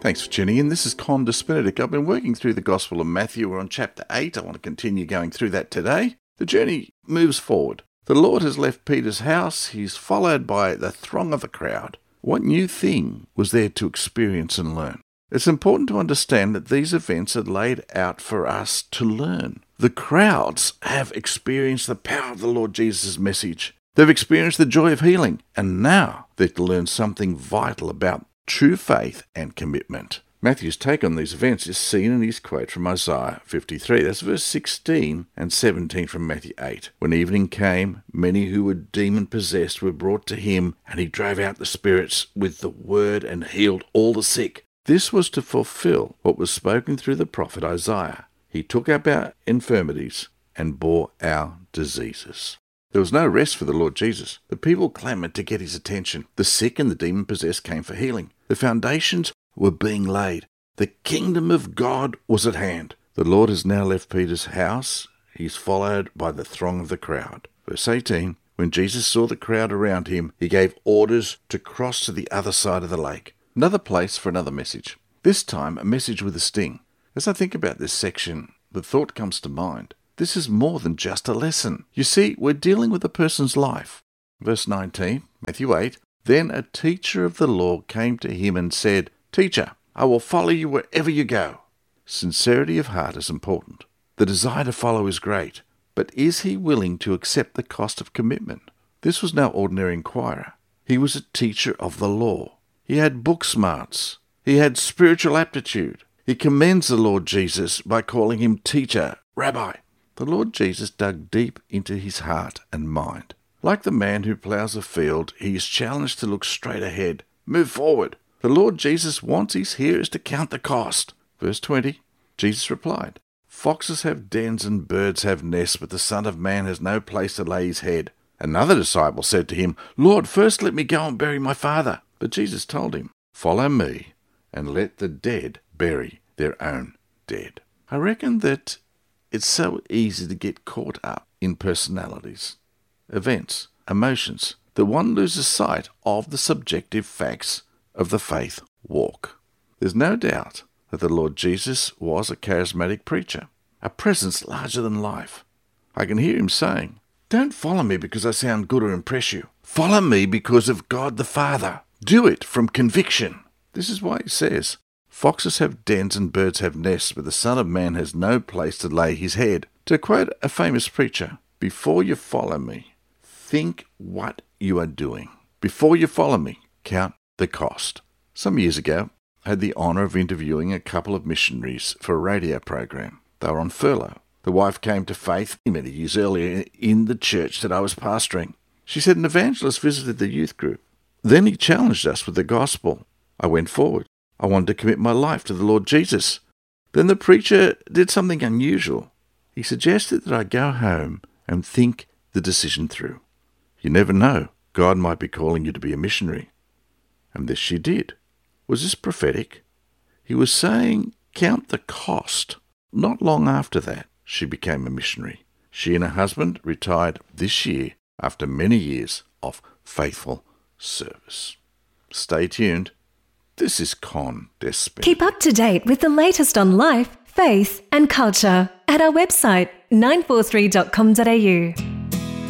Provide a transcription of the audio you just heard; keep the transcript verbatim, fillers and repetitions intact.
Thanks for tuning in. This is Con Despinadic. I've been working through the Gospel of Matthew. We're on chapter eight. I want to continue going through that today. The journey moves forward. The Lord has left Peter's house. He's followed by the throng of the crowd. What new thing was there to experience and learn? It's important to understand that these events are laid out for us to learn. The crowds have experienced the power of the Lord Jesus' message. They've experienced the joy of healing, and now they're to learn something vital about true faith and commitment. Matthew's take on these events is seen in his quote from Isaiah fifty-three. That's verse sixteen and seventeen from Matthew eight. When evening came, many who were demon-possessed were brought to him, and he drove out the spirits with the word and healed all the sick. This was to fulfill what was spoken through the prophet Isaiah. He took up our infirmities and bore our diseases. There was no rest for the Lord Jesus. The people clamoured to get his attention. The sick and the demon-possessed came for healing. The foundations were being laid. The kingdom of God was at hand. The Lord has now left Peter's house. He's followed by the throng of the crowd. Verse eighteen, when Jesus saw the crowd around him, he gave orders to cross to the other side of the lake. Another place for another message. This time, a message with a sting. As I think about this section, the thought comes to mind. This is more than just a lesson. You see, we're dealing with a person's life. Verse nineteen, Matthew eight, then a teacher of the law came to him and said, Teacher, I will follow you wherever you go. Sincerity of heart is important. The desire to follow is great. But is he willing to accept the cost of commitment? This was no ordinary inquirer. He was a teacher of the law. He had book smarts. He had spiritual aptitude. He commends the Lord Jesus by calling him teacher, rabbi. The Lord Jesus dug deep into his heart and mind. Like the man who ploughs a field, he is challenged to look straight ahead, move forward. The Lord Jesus wants his hearers to count the cost. Verse twenty, Jesus replied, Foxes have dens and birds have nests, but the Son of Man has no place to lay his head. Another disciple said to him, Lord, first let me go and bury my father. But Jesus told him, Follow me, and let the dead bury their own dead. I reckon that it's so easy to get caught up in personalities, events, emotions, that one loses sight of the subjective facts of the faith walk. There's no doubt that the Lord Jesus was a charismatic preacher, a presence larger than life. I can hear him saying, Don't follow me because I sound good or impress you. Follow me because of God the Father. Do it from conviction. This is why he says, Foxes have dens and birds have nests, but the Son of Man has no place to lay his head. To quote a famous preacher, before you follow me, think what you are doing. Before you follow me, count the cost. Some years ago, I had the honour of interviewing a couple of missionaries for a radio program. They were on furlough. The wife came to faith many years earlier in the church that I was pastoring. She said an evangelist visited the youth group. Then he challenged us with the gospel. I went forward. I wanted to commit my life to the Lord Jesus. Then the preacher did something unusual. He suggested that I go home and think the decision through. You never know. God might be calling you to be a missionary. And this she did. Was this prophetic? He was saying, count the cost. Not long after that, she became a missionary. She and her husband retired this year after many years of faithful service. Stay tuned. This is Con Despinadic. Keep up to date with the latest on life, faith and culture at our website nine four three dot com dot a u.